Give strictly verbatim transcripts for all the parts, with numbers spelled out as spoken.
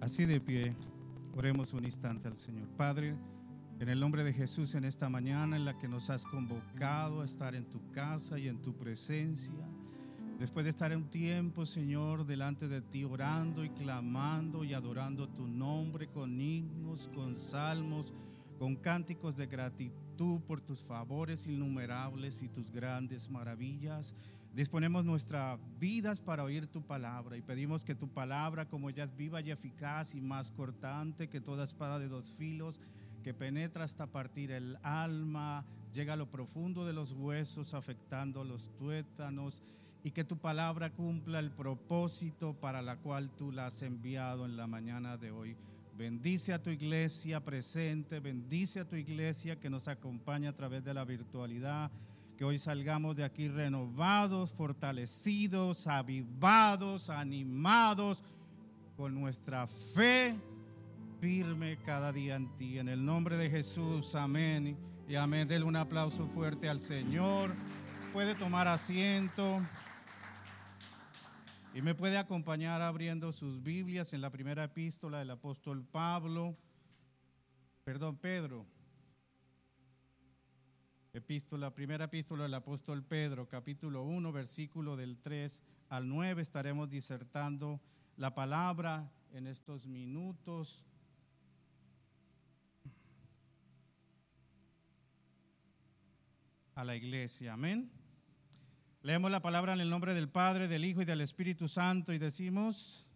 Así de pie, oremos un instante al Señor. Padre, en el nombre de Jesús, en esta mañana en la que nos has convocado a estar en tu casa y en tu presencia, después de estar en un tiempo, Señor, delante de ti, orando y clamando y adorando tu nombre con himnos, con salmos, con cánticos de gratitud por tus favores innumerables y tus grandes maravillas, disponemos nuestras vidas para oír tu palabra y pedimos que tu palabra, como ella es viva y eficaz y más cortante que toda espada de dos filos, que penetra hasta partir el alma, llega a lo profundo de los huesos, afectando los tuétanos, y que tu palabra cumpla el propósito para la cual tú la has enviado en la mañana de hoy. Bendice a tu iglesia presente, bendice a tu iglesia que nos acompaña a través de la virtualidad, que hoy salgamos de aquí renovados, fortalecidos, avivados, animados, con nuestra fe firme cada día en ti. En el nombre de Jesús, amén y amén. Denle un aplauso fuerte al Señor. Puede tomar asiento y me puede acompañar abriendo sus Biblias en la primera epístola del apóstol Pablo, perdón, Pedro. Epístola, primera epístola del apóstol Pedro, capítulo uno, versículo del tres al nueve. Estaremos disertando la palabra en estos minutos. A la iglesia, amén. Leemos la palabra en el nombre del Padre, del Hijo y del Espíritu Santo y decimos: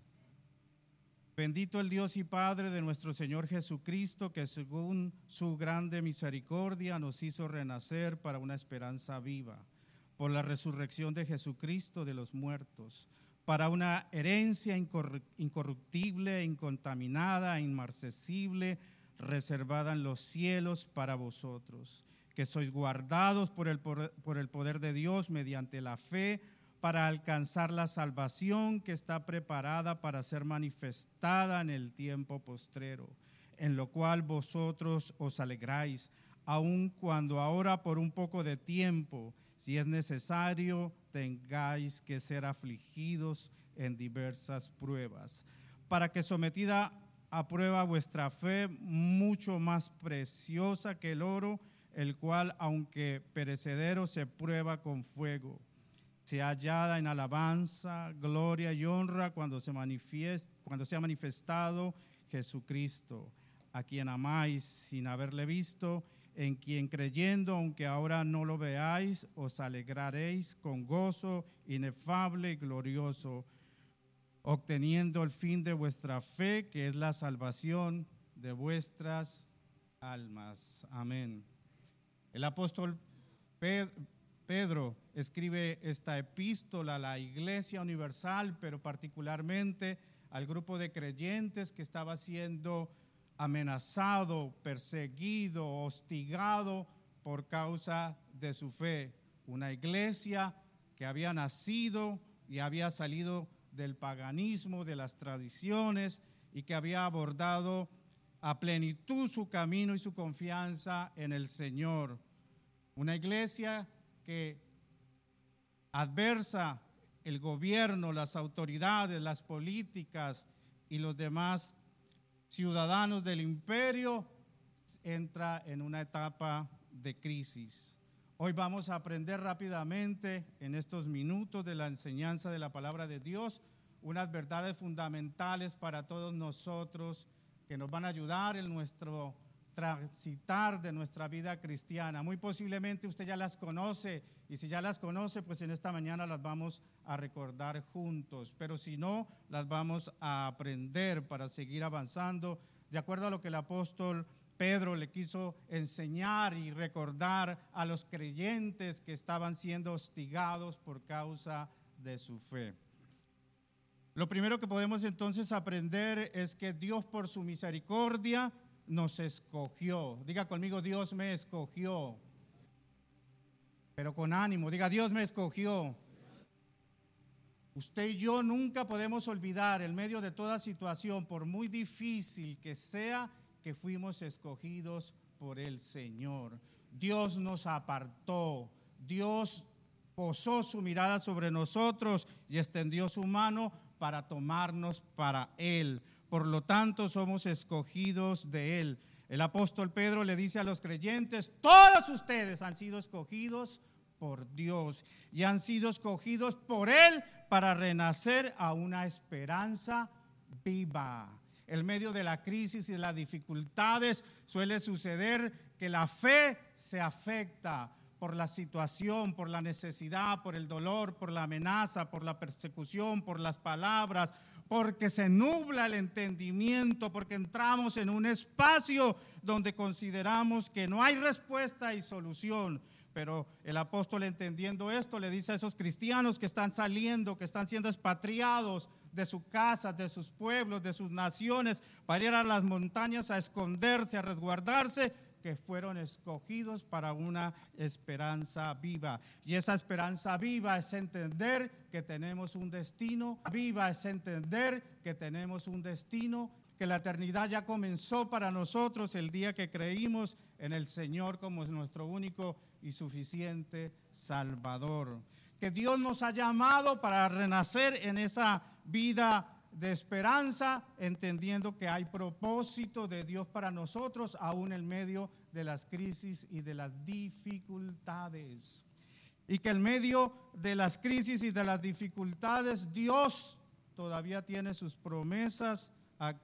bendito el Dios y Padre de nuestro Señor Jesucristo, que según su grande misericordia nos hizo renacer para una esperanza viva, por la resurrección de Jesucristo de los muertos, para una herencia incorruptible, incontaminada, inmarcesible, reservada en los cielos para vosotros, que sois guardados por el, por, por el poder de Dios mediante la fe, para alcanzar la salvación que está preparada para ser manifestada en el tiempo postrero, en lo cual vosotros os alegráis, aun cuando ahora por un poco de tiempo, si es necesario, tengáis que ser afligidos en diversas pruebas, para que sometida a prueba vuestra fe, mucho más preciosa que el oro, el cual, aunque perecedero, se prueba con fuego, sea hallada en alabanza, gloria y honra cuando se manifieste, cuando sea manifestado Jesucristo, a quien amáis sin haberle visto, en quien creyendo, aunque ahora no lo veáis, os alegraréis con gozo inefable y glorioso, obteniendo el fin de vuestra fe, que es la salvación de vuestras almas. Amén. El apóstol Pedro escribe esta epístola a la Iglesia Universal, pero particularmente al grupo de creyentes que estaba siendo amenazado, perseguido, hostigado por causa de su fe. Una iglesia que había nacido y había salido del paganismo, de las tradiciones, y que había abordado a plenitud su camino y su confianza en el Señor. Una iglesia que adversa el gobierno, las autoridades, las políticas y los demás ciudadanos del imperio, entra en una etapa de crisis. Hoy vamos a aprender rápidamente en estos minutos de la enseñanza de la palabra de Dios unas verdades fundamentales para todos nosotros que nos van a ayudar en nuestro transitar de nuestra vida cristiana. Muy posiblemente usted ya las conoce, y si ya las conoce, pues en esta mañana las vamos a recordar juntos, pero si no, las vamos a aprender para seguir avanzando de acuerdo a lo que el apóstol Pedro le quiso enseñar y recordar a los creyentes que estaban siendo hostigados por causa de su fe. Lo primero que podemos entonces aprender es que Dios, por su misericordia, nos escogió. Diga conmigo: Dios me escogió. Pero con ánimo, diga: Dios me escogió. Usted y yo nunca podemos olvidar, en medio de toda situación, por muy difícil que sea, que fuimos escogidos por el Señor. Dios nos apartó. Dios posó su mirada sobre nosotros y extendió su mano para tomarnos para Él. Por lo tanto, somos escogidos de Él. El apóstol Pedro le dice a los creyentes: todos ustedes han sido escogidos por Dios y han sido escogidos por Él para renacer a una esperanza viva. En medio de la crisis y de las dificultades suele suceder que la fe se afecta por la situación, por la necesidad, por el dolor, por la amenaza, por la persecución, por las palabras, porque se nubla el entendimiento, porque entramos en un espacio donde consideramos que no hay respuesta y solución. Pero el apóstol, entendiendo esto, le dice a esos cristianos que están saliendo, que están siendo expatriados de sus casas, de sus pueblos, de sus naciones, para ir a las montañas a esconderse, a resguardarse, que fueron escogidos para una esperanza viva. Y esa esperanza viva es entender que tenemos un destino. Viva es entender que tenemos un destino, que la eternidad ya comenzó para nosotros el día que creímos en el Señor como nuestro único y suficiente Salvador. Que Dios nos ha llamado para renacer en esa vida de esperanza, entendiendo que hay propósito de Dios para nosotros, aún en medio de las crisis y de las dificultades. Y que en medio de las crisis y de las dificultades, Dios todavía tiene sus promesas activas